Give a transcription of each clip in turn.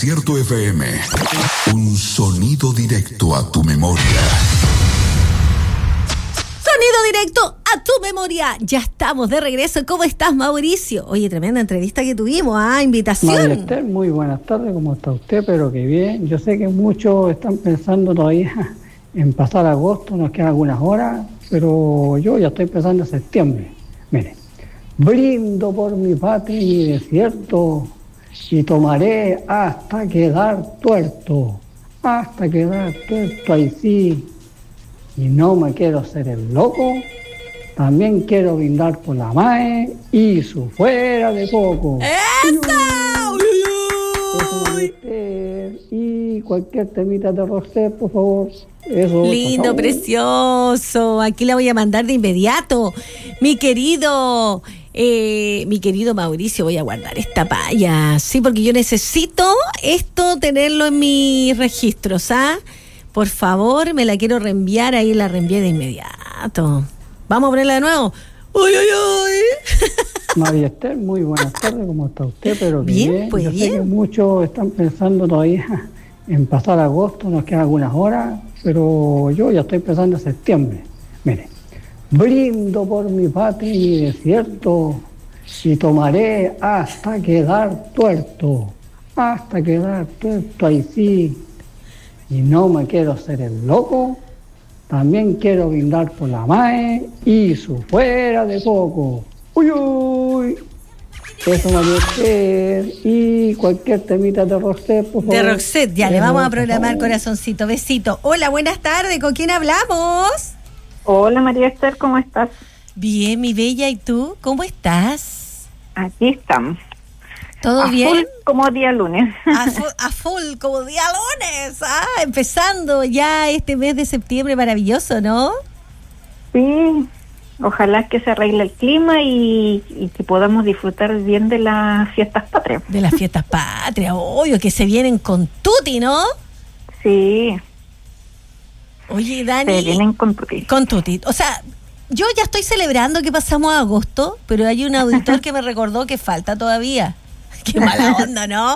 Desierto FM. Un sonido directo a tu memoria. Sonido directo a tu memoria. Ya estamos de regreso. ¿Cómo estás, Mauricio? Oye, tremenda entrevista que tuvimos. Invitación. María Esther, muy buenas tardes. ¿Cómo está usted? Pero qué bien. Yo sé que muchos están pensando todavía en pasar agosto. Nos quedan algunas horas. Pero yo ya estoy pensando en septiembre. Mire. Brindo por mi patria y mi desierto. Y tomaré hasta quedar tuerto. Hasta quedar tuerto. Ahí sí. Y no me quiero ser el loco, también quiero brindar por la MAE y su fuera de poco. ¡Eso! Y cualquier temita de Roxette, por favor. Eso. Lindo, precioso. Aquí la voy a mandar de inmediato. Mi querido Mauricio, voy a guardar esta palla. Sí, porque yo necesito esto, tenerlo en mis registros, Por favor, me la quiero reenviar, ahí la reenvié de inmediato. ¿Vamos a ponerla de nuevo? ¡Uy, uy, uy! María Esther, muy buenas tardes, ¿cómo está usted? Pero bien, pues yo bien. sé que muchos están pensando todavía en pasar agosto, nos quedan algunas horas, pero yo ya estoy pensando en septiembre. Mire, brindo por mi patria y mi desierto, y tomaré hasta quedar tuerto, ahí sí. Y no me quiero ser el loco, también quiero brindar por la MAE y su fuera de poco. ¡Uy, uy! Eso, María Esther. Y cualquier temita de Roxette, por favor. De Roxette, ya, le vamos a programar, corazoncito. Besito. Hola, buenas tardes, ¿con quién hablamos? Hola, María Esther, ¿cómo estás? Bien, mi bella, ¿y tú? ¿Cómo estás? Aquí estamos. ¿Todo bien? Full como día lunes. A full como día lunes. Empezando ya este mes de septiembre maravilloso, ¿no? Sí, ojalá que se arregle el clima y que podamos disfrutar bien de las fiestas patrias. De las fiestas patrias, obvio, que se vienen con tutti, ¿no? Sí. Oye, Dani. Se vienen con tutti. Con tutti. O sea, yo ya estoy celebrando que pasamos a agosto, pero hay un auditor que me recordó que falta todavía. Qué mala onda, ¿no?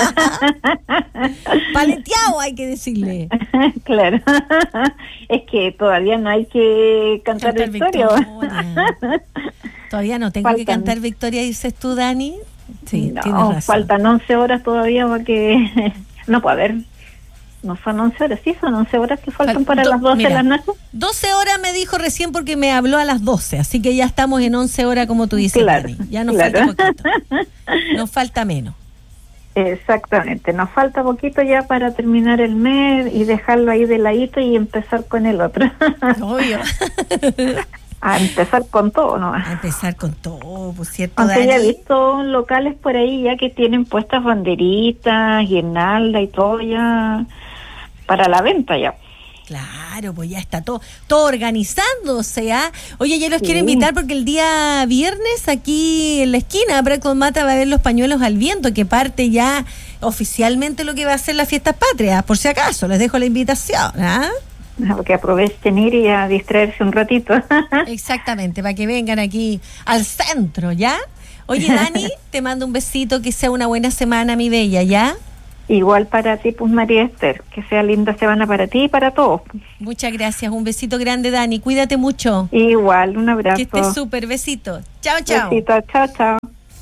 Paleteado, hay que decirle. Claro. Es que todavía no hay que cantar victoria. Todavía no tengo que cantar victoria, dices tú, Dani. Sí, no, tienes razón. Faltan 11 horas todavía para que... No puede haber. No son 11 horas, sí, son 11 horas que faltan para las 12 de la noche. 12 horas me dijo recién porque me habló a las 12, así que ya estamos en 11 horas como tú dices, claro, Dani. Ya nos falta poquito, nos falta menos. Exactamente, nos falta poquito ya para terminar el mes y dejarlo ahí de ladito y empezar con el otro. Obvio. A empezar con todo, ¿no? A empezar con todo, por cierto, Aunque Dani. ya he visto locales por ahí ya que tienen puestas banderitas, guirnalda y todo ya para la venta ya. Claro, pues ya está todo organizándose, Oye, ya los quiero invitar porque el día viernes aquí en la esquina, Braco Mata va a ver los pañuelos al viento, que parte ya oficialmente lo que va a ser las fiestas patrias, por si acaso, les dejo la invitación, Que aprovechen ir y a distraerse un ratito. Exactamente, para que vengan aquí al centro, ¿ya? Oye, Dani, te mando un besito, que sea una buena semana, mi bella, ¿ya? Igual para ti, pues, María Esther, que sea linda semana para ti y para todos. Muchas gracias, un besito grande, Dani, cuídate mucho. Igual, un abrazo. Que estés súper, besito. Chao, chao. Besito, chao, chao.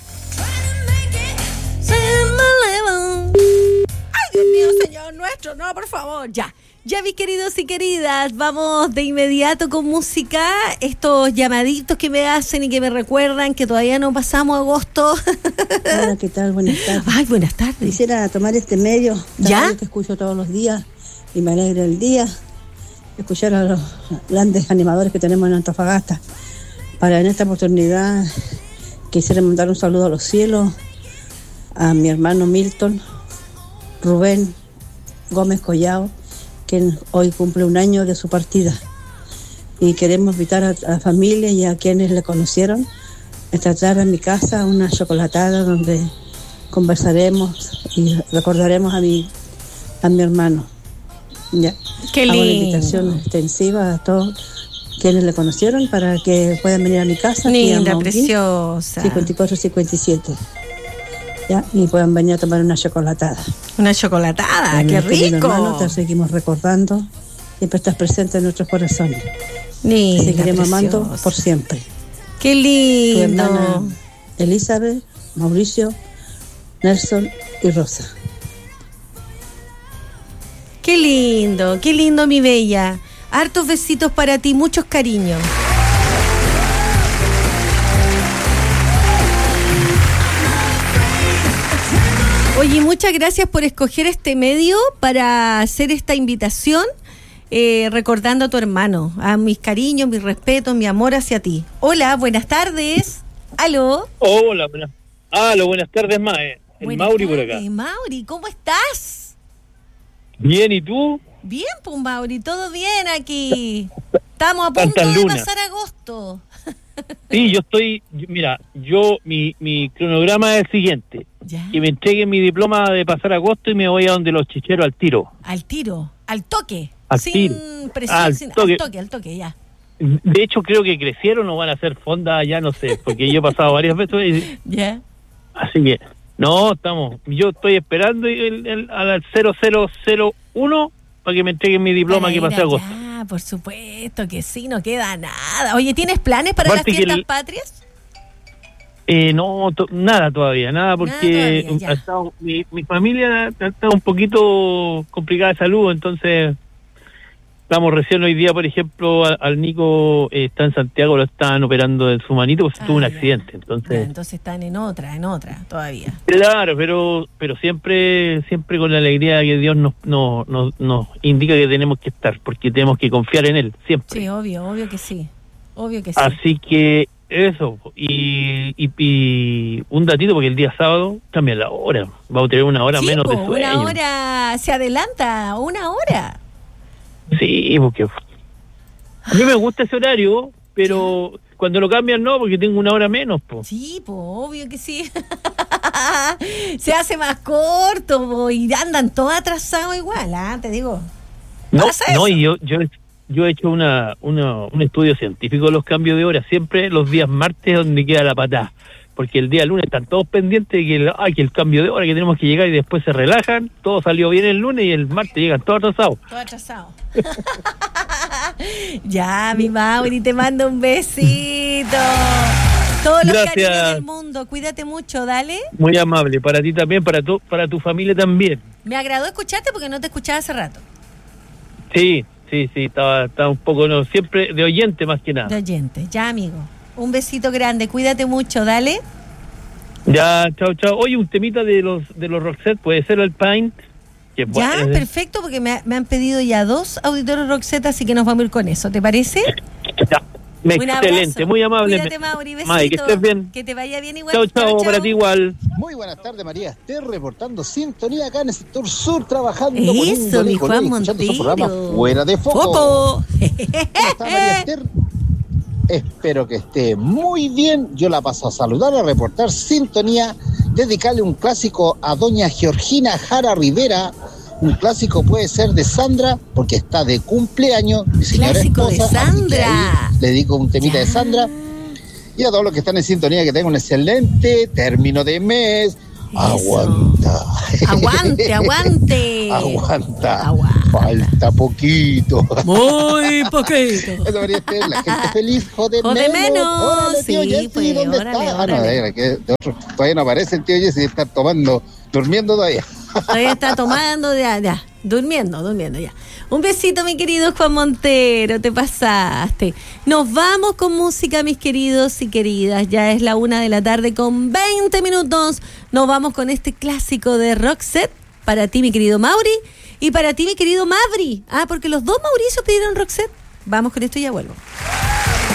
Ay, Dios mío, Señor nuestro, no, por favor, ya. Ya, mis queridos y queridas, vamos de inmediato con música. Estos llamaditos que me hacen y que me recuerdan que todavía no pasamos agosto. Hola, ¿qué tal? Buenas tardes. Ay, buenas tardes. Quisiera tomar este medio. ¿Ya? Te escucho todos los días y me alegra el día. Escuchar a los grandes animadores que tenemos en Antofagasta. Para en esta oportunidad quisiera mandar un saludo a los cielos, a mi hermano Milton, Rubén Gómez Collao, quien hoy cumple un año de su partida. Y queremos invitar a la familia y a quienes le conocieron a tratar en mi casa una chocolatada donde conversaremos y recordaremos a mi hermano. ¿Ya? Qué Hago lindo. una invitación extensiva a todos quienes le conocieron para que puedan venir a mi casa. Linda, preciosa. 5457. ¿ya? Y puedan venir a tomar una chocolatada. Una chocolatada, Bueno, qué querido rico. hermano, te seguimos recordando, siempre estás presente en nuestros corazones. Te Linda, seguiremos amando preciosa. por siempre. Qué Tu hermana lindo. Elizabeth, Mauricio, Nelson y Rosa. Qué lindo, mi bella. Hartos besitos para ti, muchos cariños. Oye, muchas gracias por escoger este medio para hacer esta invitación, recordando a tu hermano. A mis cariños, mis respetos, mi amor hacia ti. Hola, buenas tardes. ¿Aló? Hola, buenas tardes, Mae. El Buenas Mauri por tardes, acá. Mauri, ¿cómo estás? Bien, ¿y tú? Bien, pues Mauri, todo bien aquí. Estamos a punto Tantas de lunas. pasar agosto. Sí, mira, mi cronograma es el siguiente. Ya. Que me entreguen mi diploma de pasar agosto y me voy a donde los chicheros al tiro. Al tiro, al toque. Al sin tiro. presión, Al toque. al toque, ya. De hecho, creo que crecieron o van a hacer fonda, ya no sé, porque yo he pasado varias veces. Ya. Así que, no, yo estoy esperando al 0001 para que me entreguen mi diploma que pasé agosto. Ya, por supuesto que sí, no queda nada. Oye, ¿tienes planes para Aparte las que fiestas patrias? No, nada todavía, nada, porque todavía, ya. ha estado, mi familia ha estado un poquito complicada de salud, entonces estamos recién hoy día, por ejemplo, al Nico está en Santiago, lo están operando de su manito, pues tuvo un ya. accidente, Ya, entonces... entonces están en otra todavía. Claro, pero siempre con la alegría que Dios nos indica que tenemos que estar, porque tenemos que confiar en Él, siempre. Sí, obvio que sí. Obvio que sí. Así que eso, y un datito, porque el día sábado cambia la hora, vamos a tener una hora Sí, menos de po, sueño. una hora, se adelanta, una hora. Sí, porque a mí me gusta ese horario, pero cuando lo cambian no, porque tengo una hora menos, po. Sí, pues, obvio que sí. Se hace más corto, po, y andan todos atrasados igual, te digo. ¿Pasa eso? Y yo he hecho un estudio científico de los cambios de hora, siempre los días martes donde queda la patada, porque el día lunes están todos pendientes de que el cambio de hora, que tenemos que llegar, y después se relajan, todo salió bien el lunes y el martes llegan todos atrasados. Todo atrasado. Ya, mi Mauri, te mando un besito. Todos los Gracias. cariños del mundo. Cuídate mucho, dale. Muy amable, para ti también, para tu familia también. Me agradó escucharte porque no te escuchaba hace rato. Sí, estaba un poco, no, siempre de oyente más que nada. De oyente. Ya, amigo. Un besito grande. Cuídate mucho, dale. Ya, chao. Oye, un temita de los Roxette, puede ser el Pint. Que es Ya, bueno, perfecto, porque me han pedido ya 2 auditores Roxette, así que nos vamos a ir con eso. ¿Te parece? Ya, Un excelente, abrazo. muy amable. Cuídate, Mauri, besito. May, que estés bien. Que te vaya bien igual. Chao, para ti igual. Muy buenas tardes, María Esther, reportando sintonía acá en el sector sur, trabajando Eso, poniéndole mi color Juan y escuchando su programa Montero. Fuera de Foco. ¡Foco! ¿Cómo está, María Esther? Espero que esté muy bien. Yo la paso a saludar, a reportar sintonía, dedicarle un clásico a doña Georgina Jara Rivera. Un clásico puede ser de Sandra, porque está de cumpleaños, mi señora Clásico esposa. de así que Sandra. ahí le dedico un temita Ya. de Sandra. Y a todos los que están en sintonía, que tengan un excelente término de mes. Eso. Aguanta. Aguante. Aguanta. Aguanta. Falta poquito. Muy poquito. Eso debería ser la gente feliz, jode Jode menos. Órale, tío Sí, Jesse, pues, ¿dónde órale, está? órale. Todavía no aparece el tío Jesse, está durmiendo todavía. Todavía está tomando, ya, durmiendo ya. Un besito, mi querido Juan Montero, te pasaste. Nos vamos con música, mis queridos y queridas. Ya es la 1:00 p.m. con 20 minutos. Nos vamos con este clásico de Roxette. Para ti, mi querido Mauri, y para ti, mi querido Mavri. Porque los dos Mauricios pidieron Roxette. Vamos con esto y ya vuelvo.